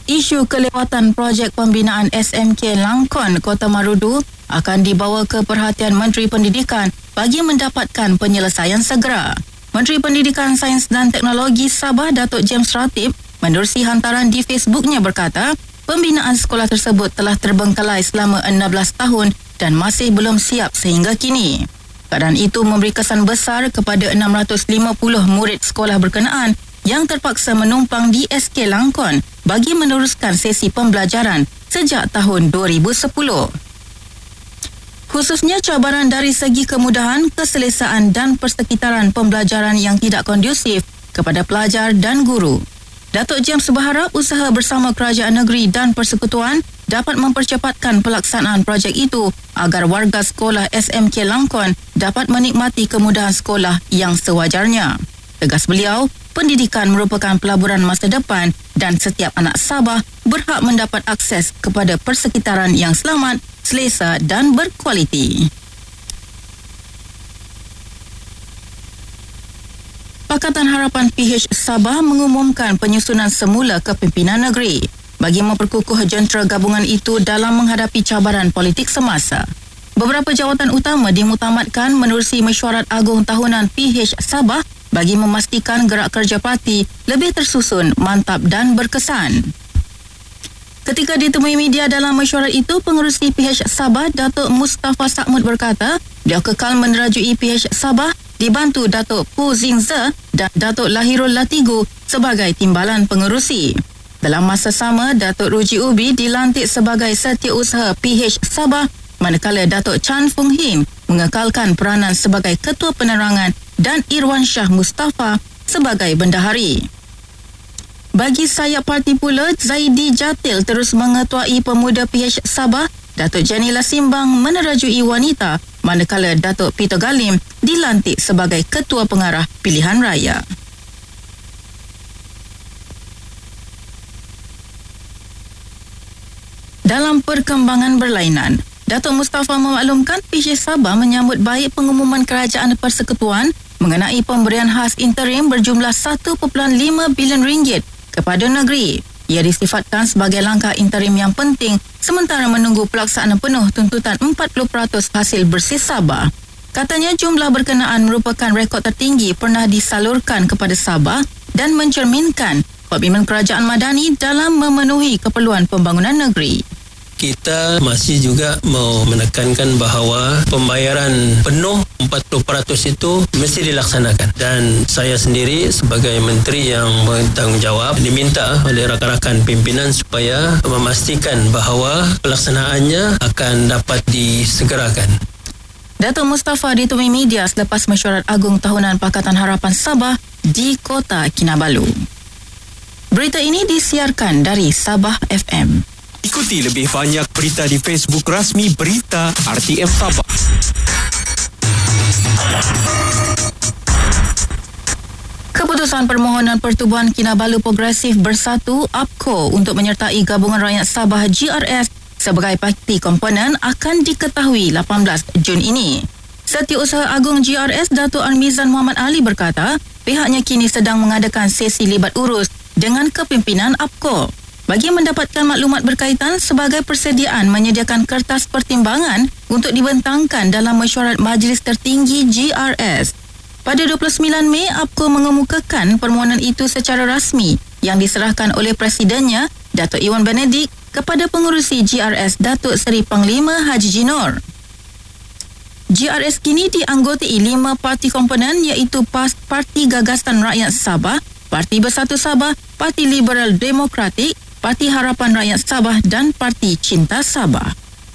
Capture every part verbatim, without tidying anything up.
Isu kelewatan projek pembinaan S M K Langkon Kota Marudu akan dibawa ke perhatian Menteri Pendidikan bagi mendapatkan penyelesaian segera. Menteri Pendidikan, Sains dan Teknologi Sabah Datuk James Ratib menerusi hantaran di Facebooknya berkata, pembinaan sekolah tersebut telah terbengkalai selama enam belas tahun dan masih belum siap sehingga kini. Keadaan itu memberi kesan besar kepada enam ratus lima puluh murid sekolah berkenaan yang terpaksa menumpang di S K Langkon bagi meneruskan sesi pembelajaran sejak tahun dua ribu sepuluh. Khususnya cabaran dari segi kemudahan, keselesaan dan persekitaran pembelajaran yang tidak kondusif kepada pelajar dan guru. Datuk James berharap usaha bersama kerajaan negeri dan persekutuan dapat mempercepatkan pelaksanaan projek itu agar warga sekolah S M K Langkon dapat menikmati kemudahan sekolah yang sewajarnya. Tegas beliau, pendidikan merupakan pelaburan masa depan dan setiap anak Sabah berhak mendapat akses kepada persekitaran yang selamat, selesa dan berkualiti. Pakatan Harapan P H Sabah mengumumkan penyusunan semula kepimpinan negeri bagi memperkukuh jentera gabungan itu dalam menghadapi cabaran politik semasa. Beberapa jawatan utama dimutamatkan menerusi mesyuarat agung tahunan P H Sabah bagi memastikan gerak kerja parti lebih tersusun, mantap dan berkesan. Ketika ditemui media dalam mesyuarat itu, pengerusi P H Sabah Datuk Mustafa Sakmud berkata, beliau kekal menerajui P H Sabah dibantu Datuk Pu Zingze dan Datuk Lahirul Latigu sebagai timbalan pengerusi. Dalam masa sama, Datuk Ruji Ubi dilantik sebagai setiausaha P H Sabah, manakala Datuk Chan Fung Him mengekalkan peranan sebagai Ketua Penerangan dan Irwan Shah Mustafa sebagai bendahari. Bagi sayap parti pula, Zaidi Jatil terus mengetuai pemuda P H Sabah, Datuk Janila Simbang menerajui wanita, manakala Datuk Peter Galim dilantik sebagai Ketua Pengarah Pilihan Raya. Dalam perkembangan berlainan, Datuk Mustafa memaklumkan P H Sabah menyambut baik pengumuman Kerajaan Persekutuan mengenai pemberian khas interim berjumlah satu perpuluhan lima bilion ringgit kepada negeri. Ia disifatkan sebagai langkah interim yang penting sementara menunggu pelaksanaan penuh tuntutan empat puluh peratus hasil bersih Sabah. Katanya jumlah berkenaan merupakan rekod tertinggi pernah disalurkan kepada Sabah dan mencerminkan komitmen kerajaan Madani dalam memenuhi keperluan pembangunan negeri. Kita masih juga mau menekankan bahawa pembayaran penuh empat puluh peratus itu mesti dilaksanakan, dan saya sendiri sebagai menteri yang bertanggungjawab diminta oleh rakan-rakan pimpinan supaya memastikan bahawa pelaksanaannya akan dapat disegerakan. Datuk Mustafa ditemui media selepas mesyuarat agung tahunan Pakatan Harapan Sabah di Kota Kinabalu. Berita ini disiarkan dari Sabah F M. Ikuti lebih banyak berita di Facebook rasmi Berita R T M Sabah. Keputusan permohonan Pertubuhan Kinabalu Progresif Bersatu A P C O untuk menyertai Gabungan Rakyat Sabah G R S sebagai parti komponen akan diketahui lapan belas Jun ini. Setiausaha Agung G R S Datuk Armizan Muhammad Ali berkata, pihaknya kini sedang mengadakan sesi libat urus dengan kepimpinan A P C O bagi mendapatkan maklumat berkaitan sebagai persediaan menyediakan kertas pertimbangan untuk dibentangkan dalam mesyuarat Majlis Tertinggi G R S. Pada dua puluh sembilan Mei, A P C O mengemukakan permohonan itu secara rasmi yang diserahkan oleh Presidennya, Datuk Iwan Benedik, kepada pengurusi G R S Datuk Seri Panglima Haji Jinor. G R S kini dianggotai lima parti komponen iaitu Parti Gagasan Rakyat Sabah, Parti Bersatu Sabah, Parti Liberal Demokratik, Parti Harapan Rakyat Sabah dan Parti Cinta Sabah.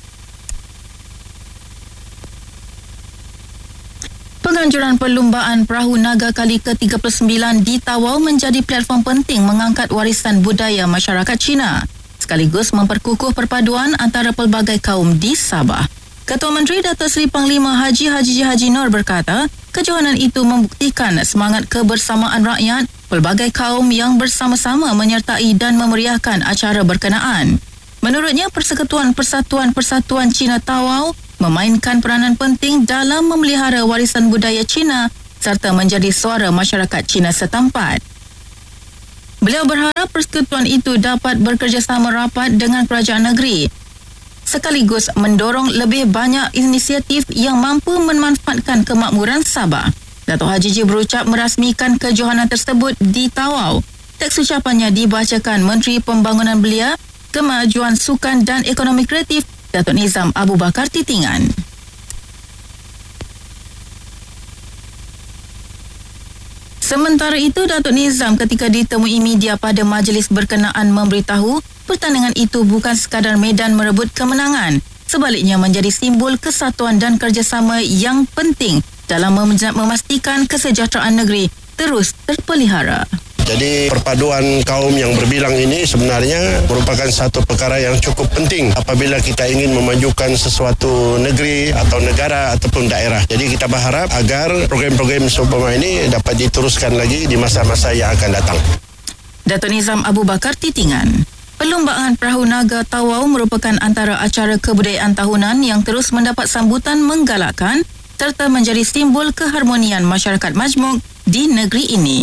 Penganjuran perlumbaan Perahu Naga kali ke tiga puluh sembilan di Tawau menjadi platform penting mengangkat warisan budaya masyarakat Cina, sekaligus memperkukuh perpaduan antara pelbagai kaum di Sabah. Ketua Menteri Datuk Seri Panglima Haji Haji Haji Nur berkata, kejohanan itu membuktikan semangat kebersamaan rakyat pelbagai kaum yang bersama-sama menyertai dan memeriahkan acara berkenaan. Menurutnya, Persekutuan Persatuan Persatuan Cina Tawau memainkan peranan penting dalam memelihara warisan budaya Cina serta menjadi suara masyarakat Cina setempat. Beliau berharap persekutuan itu dapat bekerjasama rapat dengan kerajaan negeri sekaligus mendorong lebih banyak inisiatif yang mampu memanfaatkan kemakmuran Sabah. Datuk Haji G berucap merasmikan kejohanan tersebut di Tawau. Teks ucapannya dibacakan Menteri Pembangunan Belia, Kemajuan Sukan dan Ekonomi Kreatif Datuk Nizam Abu Bakar Titingan. Sementara itu, Datuk Nizam ketika ditemui media pada majlis berkenaan memberitahu pertandingan itu bukan sekadar medan merebut kemenangan, sebaliknya menjadi simbol kesatuan dan kerjasama yang penting dalam mem- memastikan kesejahteraan negeri terus terpelihara. Jadi perpaduan kaum yang berbilang ini sebenarnya merupakan satu perkara yang cukup penting apabila kita ingin memajukan sesuatu negeri atau negara ataupun daerah. Jadi kita berharap agar program-program seumpama ini dapat diteruskan lagi di masa-masa yang akan datang. Datuk Nizam Abu Bakar Titingan. Perlumbaan Perahu Naga Tawau merupakan antara acara kebudayaan tahunan yang terus mendapat sambutan menggalakkan serta menjadi simbol keharmonian masyarakat majmuk di negeri ini.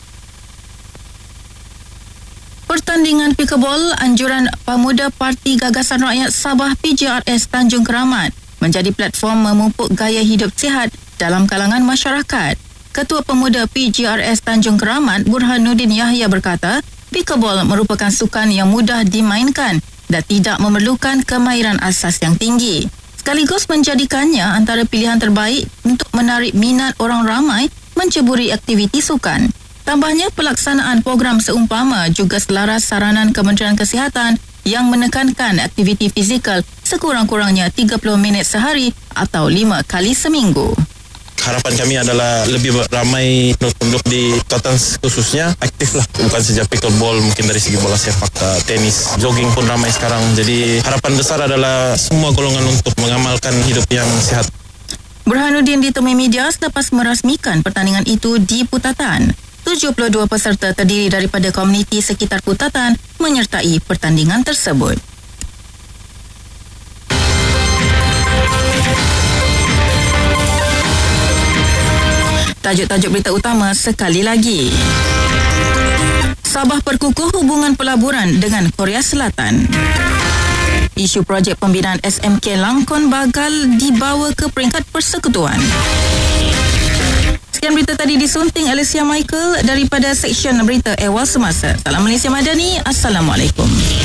Pertandingan pikebol anjuran Pemuda Parti Gagasan Rakyat Sabah P G R S Tanjung Keramat menjadi platform memupuk gaya hidup sihat dalam kalangan masyarakat. Ketua Pemuda P G R S Tanjung Keramat Burhanuddin Yahya berkata, pikebol merupakan sukan yang mudah dimainkan dan tidak memerlukan kemahiran asas yang tinggi. Sekaligus menjadikannya antara pilihan terbaik untuk menarik minat orang ramai menceburi aktiviti sukan. Tambahnya, pelaksanaan program seumpama juga selaras saranan Kementerian Kesihatan yang menekankan aktiviti fizikal sekurang-kurangnya tiga puluh minit sehari atau lima kali seminggu. Harapan kami adalah lebih ramai penduduk di Kelantan khususnya aktif lah. Bukan saja pickleball, mungkin dari segi bola sepak, tenis, jogging pun ramai sekarang. Jadi harapan besar adalah semua golongan untuk mengamalkan hidup yang sihat. Burhanuddin ditemui media selepas merasmikan pertandingan itu di Putatan. tujuh puluh dua peserta terdiri daripada komuniti sekitar Putatan menyertai pertandingan tersebut. Tajuk-tajuk berita utama sekali lagi. Sabah perkukuh hubungan pelaburan dengan Korea Selatan. Isu projek pembinaan S M K Langkon Bagal dibawa ke peringkat persekutuan. Sekian berita tadi disunting Alicia Michael daripada Seksyen Berita Ehwal Semasa. Salam Malaysia Madani. Assalamualaikum.